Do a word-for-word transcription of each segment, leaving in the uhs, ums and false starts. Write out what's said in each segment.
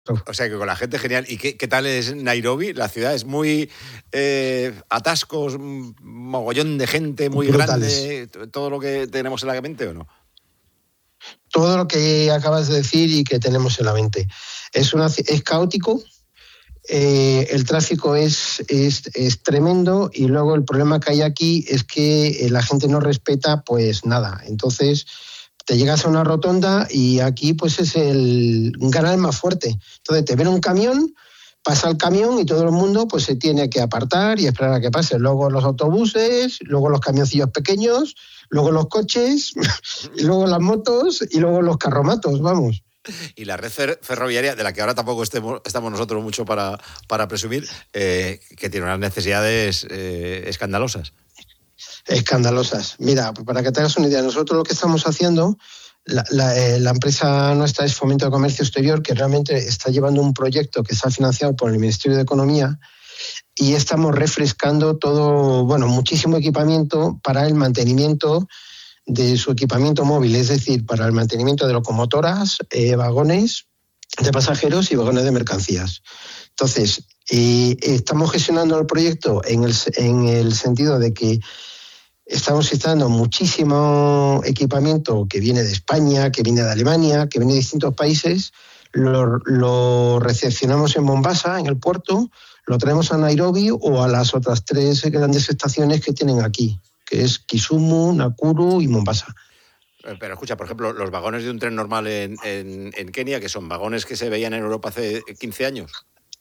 O sea que con la gente genial. ¿Y qué, qué tal es Nairobi? La ciudad es muy eh, atascos, mogollón de gente, muy brutales. Grande, todo lo que tenemos en la mente, ¿o no? Todo lo que acabas de decir y que tenemos en la mente. Es, una, es caótico, eh, el tráfico es, es, es tremendo y luego el problema que hay aquí es que la gente no respeta pues nada. Entonces te llegas a una rotonda y aquí pues es el un canal más fuerte. Entonces te ven un camión, pasa el camión y todo el mundo pues se tiene que apartar y esperar a que pase. Luego los autobuses, luego los camioncillos pequeños, luego los coches, y luego las motos y luego los carromatos, vamos. Y la red fer- ferroviaria, de la que ahora tampoco estemos, estamos nosotros mucho para, para presumir, eh, que tiene unas necesidades eh, escandalosas. Escandalosas. Mira, para que te hagas una idea, nosotros lo que estamos haciendo, la, la, eh, la empresa nuestra es Fomento de Comercio Exterior, que realmente está llevando un proyecto que está financiado por el Ministerio de Economía y estamos refrescando todo, bueno, muchísimo equipamiento para el mantenimiento de su equipamiento móvil, es decir, para el mantenimiento de locomotoras, eh, vagones de pasajeros y vagones de mercancías. Entonces, eh, estamos gestionando el proyecto en el, en el sentido de que estamos instalando muchísimo equipamiento que viene de España, que viene de Alemania, que viene de distintos países, lo, lo recepcionamos en Mombasa, en el puerto, lo traemos a Nairobi o a las otras tres grandes estaciones que tienen aquí, que es Kisumu, Nakuru y Mombasa. Pero escucha, por ejemplo, los vagones de un tren normal en, en, en Kenia, que son vagones que se veían en Europa hace quince años.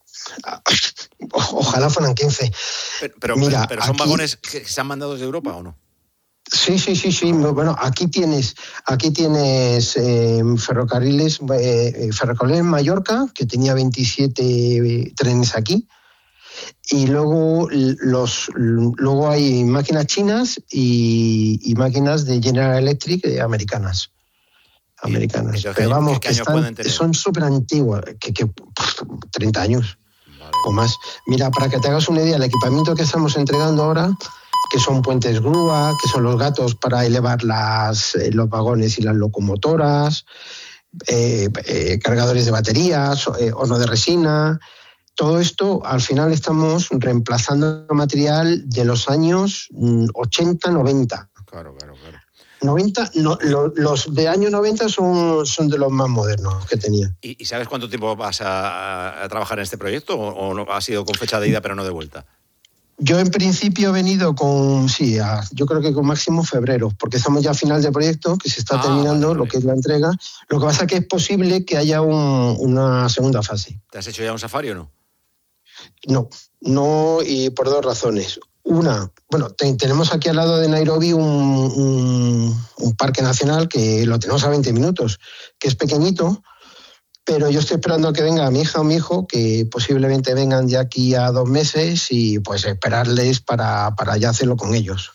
Ojalá fueran quince. Pero, pero, Mira, pero ¿son aquí... vagones que se han mandado desde Europa o no? Sí, sí, sí, sí. Bueno, aquí tienes, aquí tienes eh, ferrocarriles, eh, ferrocarril en Mallorca, que tenía veintisiete trenes aquí. Y luego los luego hay máquinas chinas y, y máquinas de General Electric eh, americanas. Americanas. Entonces, pero vamos, que están, son súper antiguas, que, que treinta años vale. O más. Mira, para que te hagas una idea, el equipamiento que estamos entregando ahora, que son puentes grúa, que son los gatos para elevar las, eh, los vagones y las locomotoras, eh, eh, cargadores de baterías, eh, horno de resina. Todo esto, al final, estamos reemplazando material de los años ochenta, noventa. Claro, claro, claro. noventa, no, lo, los de año noventa son, son de los más modernos que tenía. ¿Y, y sabes cuánto tiempo vas a, a trabajar en este proyecto o, o no, ha sido con fecha de ida pero no de vuelta? Yo en principio he venido con, sí, a, yo creo que con máximo febrero, porque estamos ya a final de proyecto, que se está ah, terminando vale, vale. Lo que es la entrega. Lo que pasa es que es posible que haya un, una segunda fase. ¿Te has hecho ya un safari o no? No, no, y por dos razones. Una, bueno, te, tenemos aquí al lado de Nairobi un, un, un parque nacional que lo tenemos a veinte minutos, que es pequeñito, pero yo estoy esperando a que venga mi hija o mi hijo, que posiblemente vengan de aquí a dos meses y pues esperarles para, para ya hacerlo con ellos.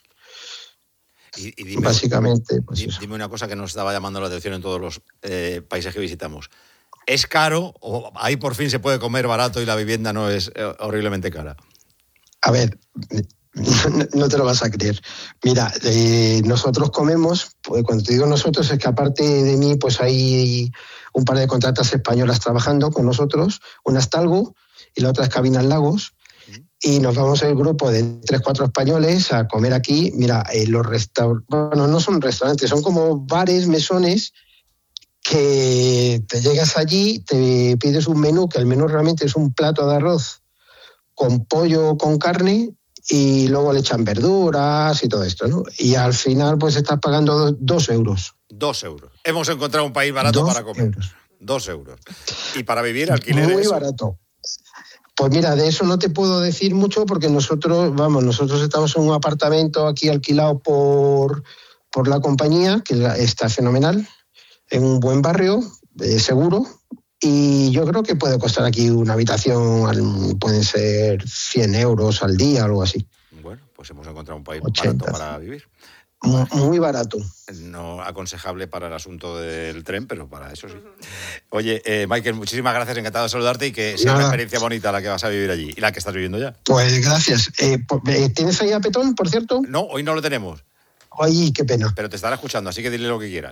Y, y dime, Básicamente, pues dime, eso. Dime una cosa que nos estaba llamando la atención en todos los eh, países que visitamos. ¿Es caro o ahí por fin se puede comer barato y la vivienda no es eh, horriblemente cara? A ver, no, no te lo vas a creer. Mira, eh, nosotros comemos, pues cuando te digo nosotros es que aparte de mí pues hay un par de contratas españolas trabajando con nosotros, una es Talgo y la otra es Cabinas Lagos, y nos vamos el grupo de tres, cuatro españoles a comer aquí. Mira, eh, los restaurantes, bueno, no son restaurantes, son como bares, mesones, que te llegas allí, te pides un menú, que el menú realmente es un plato de arroz con pollo, con carne, y luego le echan verduras y todo esto, ¿no? Y al final pues estás pagando dos, dos euros. Dos euros. Hemos encontrado un país barato dos para comer. Euros. Dos euros. Y para vivir, alquileres. Muy barato. Pues mira, de eso no te puedo decir mucho porque nosotros, vamos, nosotros estamos en un apartamento aquí alquilado por, por la compañía, que está fenomenal, en un buen barrio, eh, seguro, y yo creo que puede costar aquí una habitación, pueden ser cien euros al día o algo así. Bueno, pues hemos encontrado un país ochenta. Barato para vivir. Muy, muy barato. No aconsejable para el asunto del tren, pero para eso sí. Oye, eh, Michael, muchísimas gracias, encantado de saludarte y que sea Nada. Una experiencia bonita la que vas a vivir allí y la que estás viviendo ya. Pues gracias. Eh, ¿Tienes ahí a Petón, por cierto? No, hoy no lo tenemos. Ay, qué pena. Pero te estará escuchando, así que dile lo que quieras.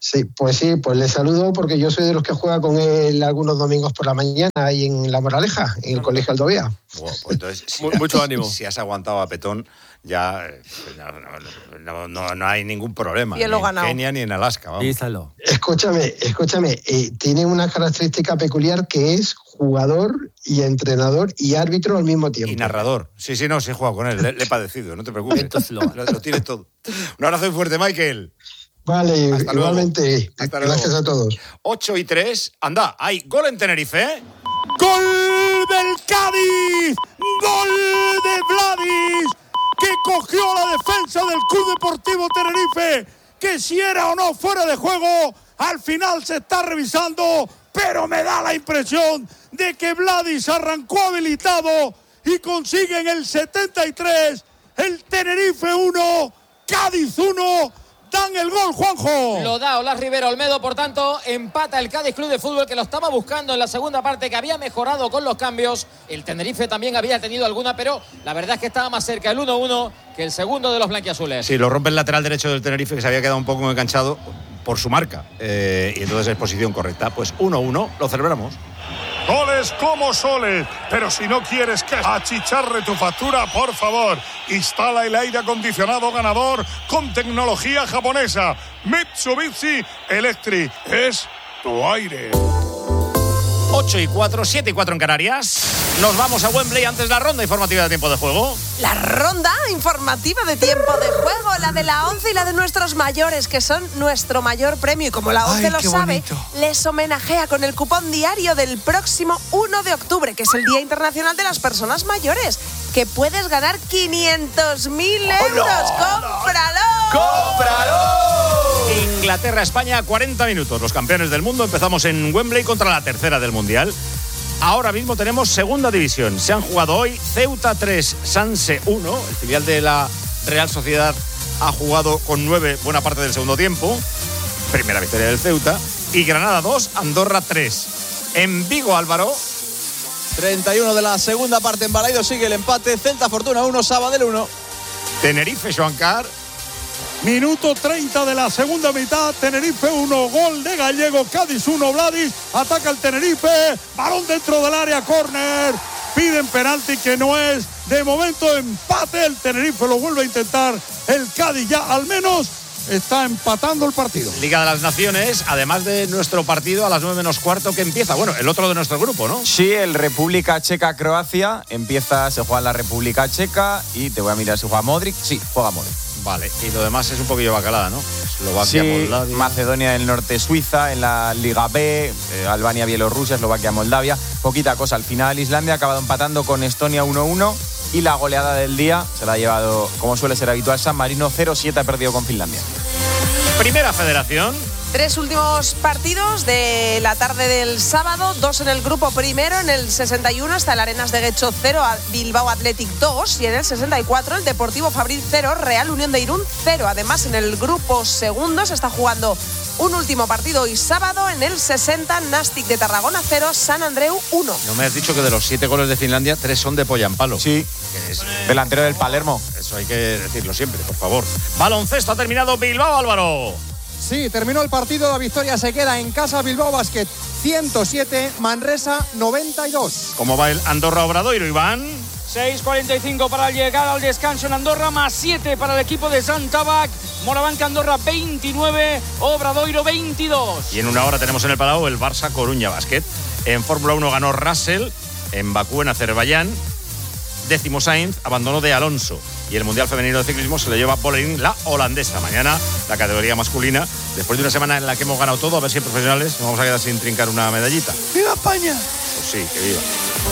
Sí, pues sí, pues le saludo porque yo soy de los que juega con él algunos domingos por la mañana ahí en La Moraleja, en el Colegio Aldovía. Bueno, pues entonces, si mucho has, ánimo. Si has aguantado a Petón, ya no, no, no, no hay ningún problema. Y él lo ni en ganado. Kenia ni en Alaska. Vamos. Díselo. Escúchame, escúchame, eh, tiene una característica peculiar que es jugador y entrenador y árbitro al mismo tiempo. Y narrador. Sí, sí, no, sí he jugado con él, le, le he padecido, no te preocupes. lo, lo, lo tiene todo. Un abrazo muy fuerte, Michael. Vale, Hasta igualmente. Hasta Gracias luego. a todos. ocho y tres, anda, hay gol en Tenerife. ¡Gol del Cádiz! ¡Gol de Vladis! Que cogió la defensa del Club Deportivo Tenerife, que si era o no fuera de juego, al final se está revisando, pero me da la impresión de que Vladis arrancó habilitado y consigue en el setenta y tres el Tenerife uno, Cádiz uno. Dan el gol, Juanjo. Lo da Olaz Rivero Olmedo, por tanto, empata el Cádiz Club de Fútbol, que lo estaba buscando en la segunda parte, que había mejorado con los cambios. El Tenerife también había tenido alguna, pero la verdad es que estaba más cerca el uno uno que el segundo de los blanquiazules. Sí, lo rompe el lateral derecho del Tenerife, que se había quedado un poco enganchado por su marca. Eh, y entonces es posición correcta. Pues uno uno, lo celebramos. Goles como soles, pero si no quieres que achicharre tu factura, por favor, instala el aire acondicionado ganador con tecnología japonesa. Mitsubishi Electric es tu aire. ocho y cuatro, siete y cuatro en Canarias. Nos vamos a Wembley antes la ronda informativa de tiempo de juego. La ronda informativa de tiempo de juego, la de la ONCE y la de nuestros mayores, que son nuestro mayor premio. Y como la ONCE Ay, lo qué sabe, bonito. les homenajea con el cupón diario del próximo uno de octubre, que es el Día Internacional de las Personas Mayores, que puedes ganar quinientos mil euros. ¡Cómpralo! ¡Cómpralo! Inglaterra-España, cuarenta minutos. Los campeones del mundo. Empezamos en Wembley contra la tercera del Mundial. Ahora mismo tenemos segunda división. Se han jugado hoy Ceuta tres, Sanse uno. El filial de la Real Sociedad ha jugado con nueve buena parte del segundo tiempo. Primera victoria del Ceuta. Y Granada dos, Andorra tres. En Vigo, Álvaro. treinta y uno de la segunda parte en Balaido, sigue el empate. Celta Fortuna uno, Sabadell uno. Tenerife, Joancar. Minuto treinta de la segunda mitad, Tenerife uno, gol de Gallego, Cádiz uno, Vladis, ataca el Tenerife, balón dentro del área, córner, piden penalti que no es, de momento empate, el Tenerife lo vuelve a intentar, el Cádiz ya al menos está empatando el partido. Liga de las Naciones, además de nuestro partido a las nueve menos cuarto que empieza, bueno, el otro de nuestro grupo, ¿no? Sí, el República Checa-Croacia, empieza, se juega en la República Checa y te voy a mirar si juega Modric, sí, juega Modric. Vale, y lo demás es un poquillo bacalada, ¿no? Eslovaquia, Sí, Moldavia. Macedonia del Norte, Suiza, en la Liga B, eh, Albania, Bielorrusia, Eslovaquia, Moldavia. Poquita cosa. Al final Islandia ha acabado empatando con Estonia uno uno y la goleada del día se la ha llevado, como suele ser habitual, San Marino cero siete, ha perdido con Finlandia. Primera Federación. Tres últimos partidos de la tarde del sábado, dos en el grupo primero, en el sesenta y uno está el Arenas de Guecho cero, Bilbao Athletic dos, y en el sesenta y cuatro el Deportivo Fabril cero, Real Unión de Irún cero. Además, en el grupo segundo se está jugando un último partido hoy sábado, en el sesenta, Nastic de Tarragona cero, San Andreu uno. No me has dicho que de los siete goles de Finlandia, tres son de Poyampalo. Sí, Que es, delantero del Palermo. eso hay que decirlo siempre, por favor. Baloncesto ha terminado Bilbao, Álvaro. Sí, terminó el partido, la victoria se queda en casa. Bilbao Basket ciento siete, Manresa noventa y dos. ¿Cómo va el Andorra Obradoiro, Iván? seis cuarenta y cinco para llegar al descanso en Andorra, más siete para el equipo de Sant Tabac. Morabanca Andorra veintinueve, Obradoiro veintidós. Y en una hora tenemos en el Palau el Barça Coruña Basket. En Fórmula uno ganó Russell, en Bakú, en Azerbaiyán. Décimo Sainz, abandono de Alonso. Y el Mundial Femenino de Ciclismo se lo lleva Bolerín, la holandesa. Mañana la categoría masculina. Después de una semana en la que hemos ganado todo, a ver si en profesionales nos vamos a quedar sin trincar una medallita. ¡Viva España! Pues sí, que viva.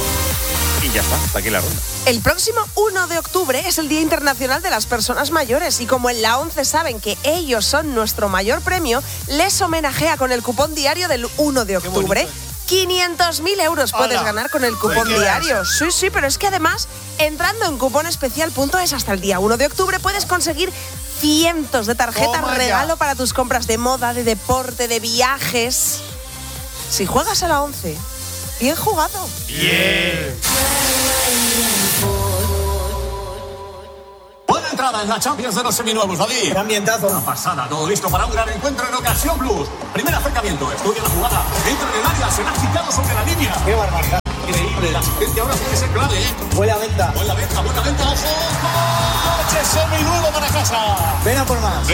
Y ya está, hasta aquí la ronda. El próximo uno de octubre es el Día Internacional de las Personas Mayores y como en la ONCE saben que ellos son nuestro mayor premio, les homenajea con el cupón diario del uno de octubre. quinientos mil euros puedes ¡Hala! ganar con el cupón ¿Qué diario. Sí, sí, pero es que además, entrando en cuponespecial punto es hasta el día uno de octubre, puedes conseguir cientos de tarjetas Toma ya. regalo para tus compras de moda, de deporte, de viajes. Si juegas a la ONCE, bien jugado. Bien. entrada en la Champions de los seminuevos, David. ¡Qué ambientazo! Una pasada, todo listo para un gran encuentro en Ocasión Plus. Primer acercamiento, estudia la jugada, entra en el área, será quitado sobre la línea. ¡Qué barbaridad! Increíble, la asistencia ahora puede ser clave, ¿eh? Buena venta. Buena venta, buena venta, ojo. Coche seminuevo para casa. Ven a por más.